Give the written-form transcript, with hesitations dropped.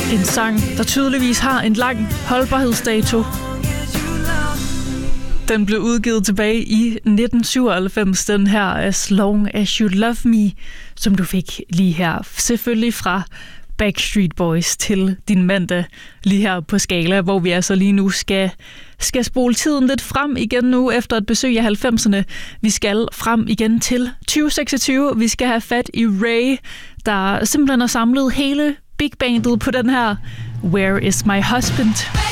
En sang, der tydeligvis har en lang holdbarhedsdato. Den blev udgivet tilbage i 1997, den her As Long As You Love Me, som du fik lige her. Selvfølgelig fra Backstreet Boys til din mandag lige her på Skala, hvor vi altså lige nu skal spole tiden lidt frem igen nu efter et besøg af 90'erne. Vi skal frem igen til 2026. Vi skal have fat i Ray, der simpelthen har samlet hele big bandet på den her Where Is My Husband?